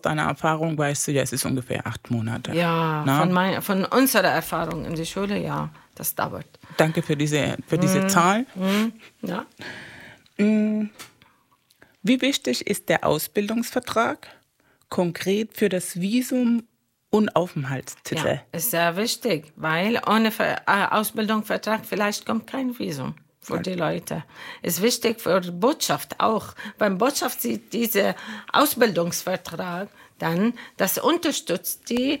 deiner Erfahrung weißt du ja, es ist ungefähr 8 Monate. Ja, von unserer Erfahrung in der Schule, ja, das dauert. Danke für diese Zahl. Ja. Wie wichtig ist der Ausbildungsvertrag konkret für das Visum und Aufenthaltstitel? Ja, ist sehr wichtig, weil ohne Ausbildungsvertrag vielleicht kommt kein Visum für die Leute. Ist wichtig für die Botschaft auch. Beim Botschaft sieht dieser Ausbildungsvertrag dann, das unterstützt die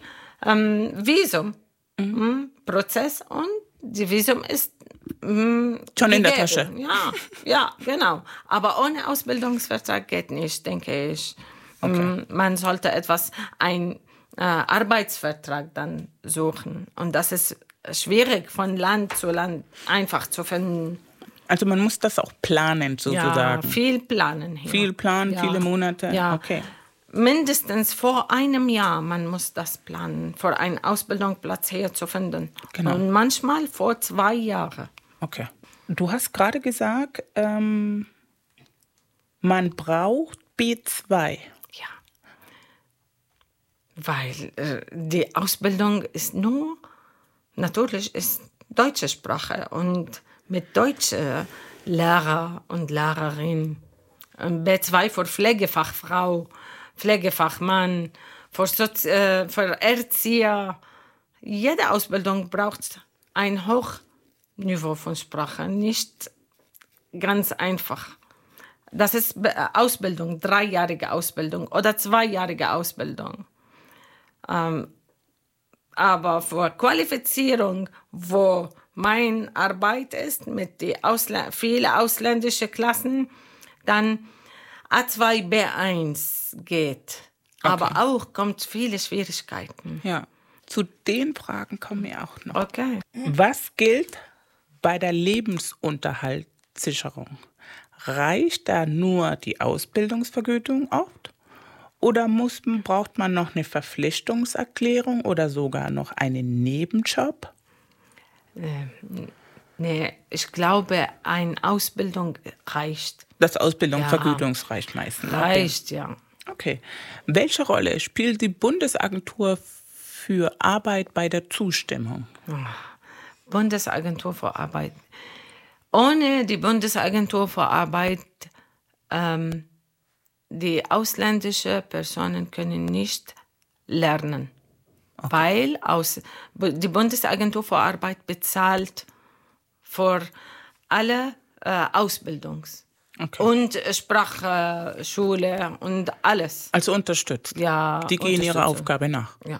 Visumprozess und die Visum ist schon gegeben. In der Tasche. Ja, genau. Aber ohne Ausbildungsvertrag geht nicht, denke ich. Okay. Man sollte einen Arbeitsvertrag dann suchen. Und das ist schwierig, von Land zu Land einfach zu finden. Also man muss das auch planen, sozusagen. Ja, viel planen hier. Viel planen, viele Monate? Ja. Okay. Mindestens vor einem Jahr, man muss das planen, für einen Ausbildungsplatz hier zu finden. Genau. Und manchmal vor 2 Jahren. Okay. Du hast gerade gesagt, man braucht B2. Ja. Weil die Ausbildung ist natürlich ist deutsche Sprache und mit deutschen Lehrer und Lehrerinnen. B2 für Pflegefachfrau, Pflegefachmann, für Erzieher. Jede Ausbildung braucht ein Hochniveau von Sprache, nicht ganz einfach. Das ist Ausbildung, 3-jährige Ausbildung oder 2-jährige Ausbildung. Aber für Qualifizierung, wo meine Arbeit ist, mit vielen ausländischen Klassen, dann A2, B1 geht. Okay. Aber auch kommt viele Schwierigkeiten. Ja, zu den Fragen kommen wir auch noch. Okay. Was gilt bei der Lebensunterhaltssicherung? Reicht da nur die Ausbildungsvergütung oft? Oder braucht man noch eine Verpflichtungserklärung oder sogar noch einen Nebenjob? Nee, ich glaube, eine Ausbildung reicht. Das Ausbildungsvergütung reicht meistens. Reicht, ja. Okay. Welche Rolle spielt die Bundesagentur für Arbeit bei der Zustimmung? Bundesagentur für Arbeit. Ohne die Bundesagentur für Arbeit, die ausländischen Personen können nicht lernen. Okay. Weil die Bundesagentur für Arbeit bezahlt für alle Ausbildungs- und Sprachschule und alles. Also unterstützt. Ja, die gehen ihrer Aufgabe nach. Ja.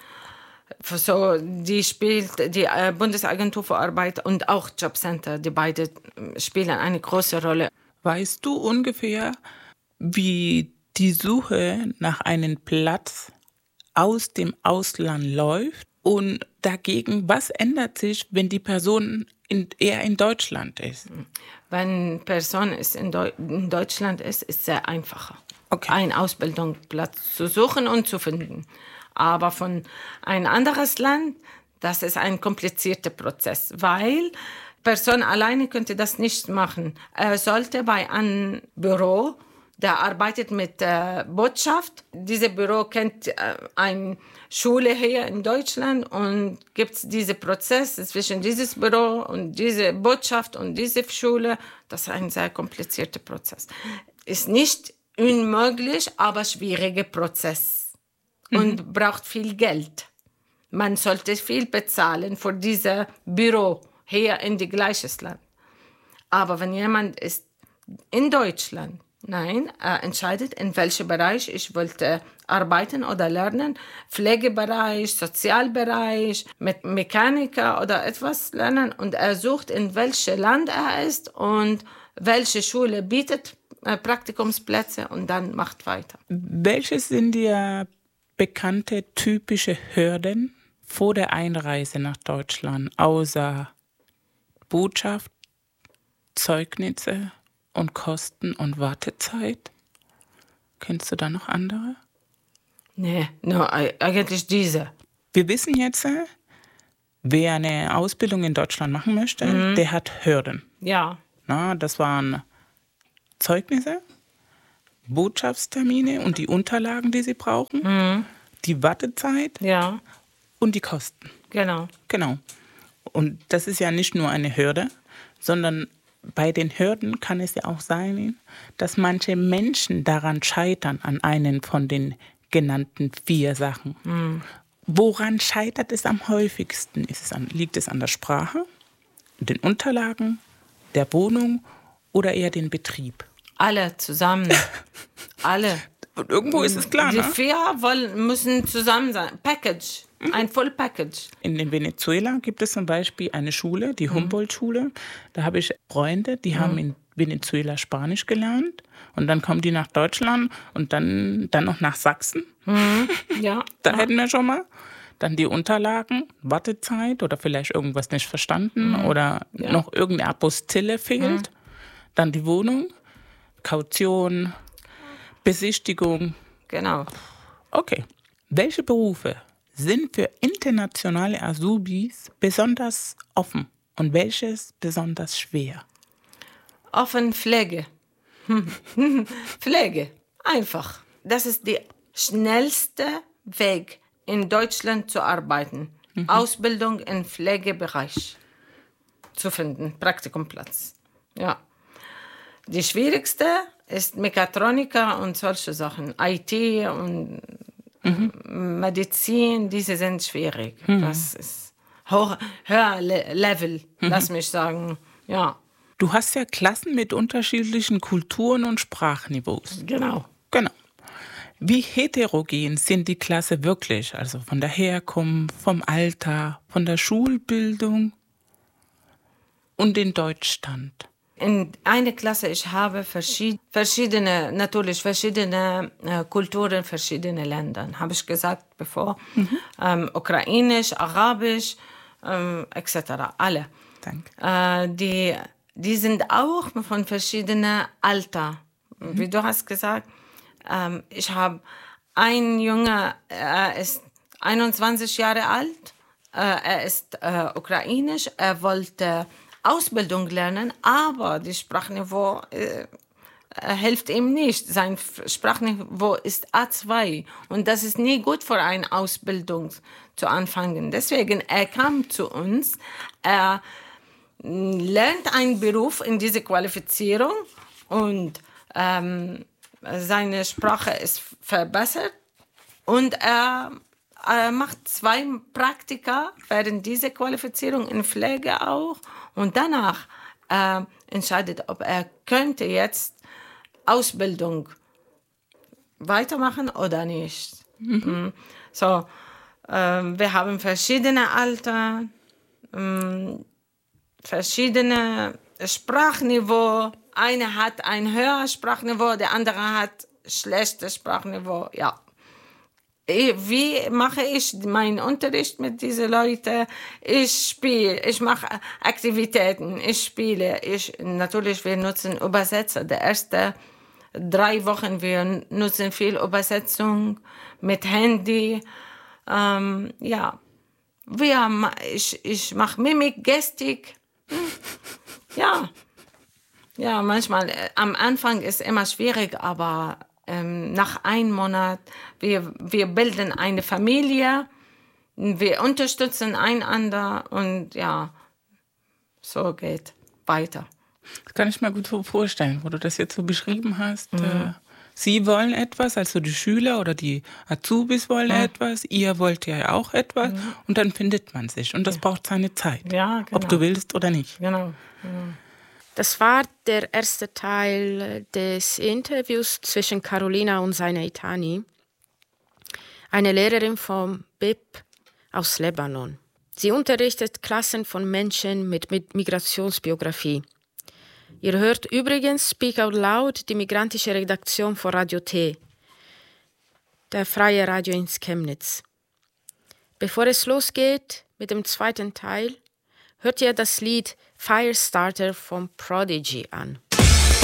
So, die spielt die Bundesagentur für Arbeit und auch Jobcenter, die beide spielen eine große Rolle. Weißt du ungefähr, wie die Suche nach einem Platz aus dem Ausland läuft? Und dagegen, was ändert sich, wenn die Person eher in Deutschland ist? Wenn eine Person in Deutschland ist, ist es sehr einfacher, einen Ausbildungsplatz zu suchen und zu finden. Aber von ein anderes Land, das ist ein komplizierter Prozess, weil Person alleine könnte das nicht machen. Er sollte bei einem Büro, der arbeitet mit Botschaft. Dieses Büro kennt eine Schule hier in Deutschland und gibt es diesen Prozess zwischen dieses Büro und diese Botschaft und diese Schule. Das ist ein sehr komplizierter Prozess. Ist nicht unmöglich, aber schwieriger Prozess. Und braucht viel Geld. Man sollte viel bezahlen für dieses Büro hier in das gleiche Land. Aber wenn jemand ist in Deutschland, entscheidet, in welchem Bereich ich wollte arbeiten oder lernen, Pflegebereich, Sozialbereich, mit Mechaniker oder etwas lernen und er sucht, in welchem Land er ist und welche Schule bietet Praktikumsplätze und dann macht weiter. Welche sind die bekannte typische Hürden vor der Einreise nach Deutschland, außer Botschaft, Zeugnisse und Kosten und Wartezeit? Kennst du da noch andere? Nee, eigentlich diese. Wir wissen jetzt, wer eine Ausbildung in Deutschland machen möchte, der hat Hürden. Ja. Das waren Zeugnisse, Botschaftstermine und die Unterlagen, die sie brauchen, die Wartezeit und die Kosten. Genau. Und das ist ja nicht nur eine Hürde, sondern bei den Hürden kann es ja auch sein, dass manche Menschen daran scheitern, an einen von den genannten 4 Sachen. Woran scheitert es am häufigsten? Liegt es an der Sprache, den Unterlagen, der Wohnung oder eher den Betrieb? Alle zusammen. Alle. Und irgendwo ist es klar, Die 4 müssen zusammen sein. Package. Ein Full Package. In Venezuela gibt es zum Beispiel eine Schule, die Humboldt-Schule. Da habe ich Freunde, die haben in Venezuela Spanisch gelernt. Und dann kommen die nach Deutschland und dann noch nach Sachsen. Ja. Da hätten wir schon mal. Dann die Unterlagen, Wartezeit oder vielleicht irgendwas nicht verstanden oder noch irgendeine Apostille fehlt. Dann die Wohnung, Kaution, Besichtigung. Genau. Okay. Welche Berufe sind für internationale Azubis besonders offen und welches besonders schwer? Offen Pflege. Pflege. Einfach. Das ist der schnellste Weg, in Deutschland zu arbeiten. Ausbildung im Pflegebereich zu finden. Praktikumplatz. Ja. Die schwierigste ist Mechatroniker und solche Sachen. IT und Medizin, diese sind schwierig. Das ist höher Level, lass mich sagen. Ja. Du hast ja Klassen mit unterschiedlichen Kulturen und Sprachniveaus. Genau. Wie heterogen sind die Klasse wirklich? Also von der Herkunft, vom Alter, von der Schulbildung und den Deutschstand? In einer Klasse, ich habe verschiedene Kulturen, verschiedene Länder. Habe ich gesagt bevor. Ukrainisch, Arabisch, etc. Alle. Danke. Die sind auch von verschiedenen Alter. Wie du hast gesagt, ich habe einen Junge, er ist 21 Jahre alt. Er ist ukrainisch. Er wollte Ausbildung lernen, aber das Sprachniveau hilft ihm nicht. Sein Sprachniveau ist A2 und das ist nie gut für eine Ausbildung zu anfangen. Deswegen, er kam zu uns, er lernt einen Beruf in dieser Qualifizierung und seine Sprache ist verbessert und er macht 2 Praktika während dieser Qualifizierung in Pflege auch. Und danach entscheidet, ob er könnte jetzt Ausbildung weitermachen oder nicht. So, wir haben verschiedene Alter, verschiedene Sprachniveau. Eine hat ein höheres Sprachniveau, der andere hat schlechtes Sprachniveau. Ja. Wie mache ich meinen Unterricht mit diesen Leuten? Ich spiele, ich mache Aktivitäten, ich spiele. Natürlich, wir nutzen Übersetzer. Die ersten 3 Wochen, wir nutzen viel Übersetzung mit Handy. Ja, ich mache Mimik, Gestik. Ja, manchmal, am Anfang ist es immer schwierig, aber nach einem Monat, wir bilden eine Familie, wir unterstützen einander und ja, so geht weiter. Das kann ich mir gut so vorstellen, wo du das jetzt so beschrieben hast. Sie wollen etwas, also die Schüler oder die Azubis wollen etwas, ihr wollt ja auch etwas und dann findet man sich und das braucht seine Zeit, ja, genau. Ob du willst oder nicht. Genau. Das war der erste Teil des Interviews zwischen Carolina und Zaina Itani, eine Lehrerin vom BIP aus Libanon. Sie unterrichtet Klassen von Menschen mit Migrationsbiografie. Ihr hört übrigens Speak Out Loud, die migrantische Redaktion von Radio T, der freie Radio in Chemnitz. Bevor es losgeht mit dem zweiten Teil, hört ihr das Lied Firestarter von Prodigy an.